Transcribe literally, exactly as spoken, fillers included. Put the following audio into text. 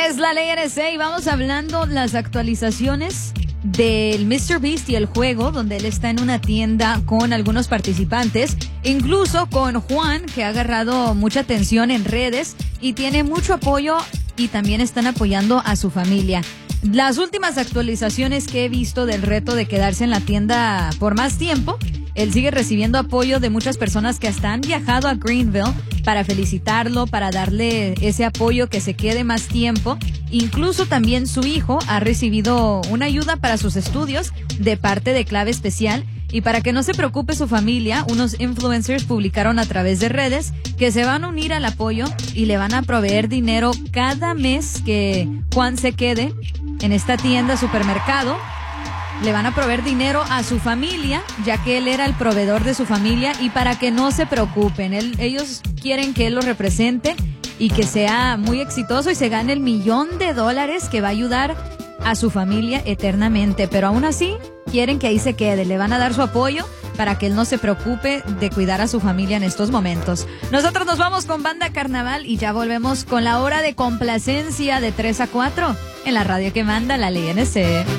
Es la ley N S A y vamos hablando las actualizaciones del míster Beast y el juego, donde él está en una tienda con algunos participantes, incluso con Juan, que ha agarrado mucha atención en redes y tiene mucho apoyo, y también están apoyando a su familia. Las últimas actualizaciones que he visto del reto de quedarse en la tienda por más tiempo, él sigue recibiendo apoyo de muchas personas que hasta han viajado a Greenville para felicitarlo, para darle ese apoyo que se quede más tiempo. Incluso también su hijo ha recibido una ayuda para sus estudios de parte de Clave Especial. Y para que no se preocupe su familia, unos influencers publicaron a través de redes que se van a unir al apoyo y le van a proveer dinero cada mes que Juan se quede en esta tienda supermercado. Le van a proveer dinero a su familia, ya que él era el proveedor de su familia, y para que no se preocupen, él, ellos quieren que él lo represente y que sea muy exitoso y se gane el millón de dólares que va a ayudar a su familia eternamente. Pero aún así, quieren que ahí se quede, le van a dar su apoyo para que él no se preocupe de cuidar a su familia en estos momentos. Nosotros nos vamos con Banda Carnaval y ya volvemos con la hora de complacencia de tres a cuatro en la radio que manda, la ley N S A.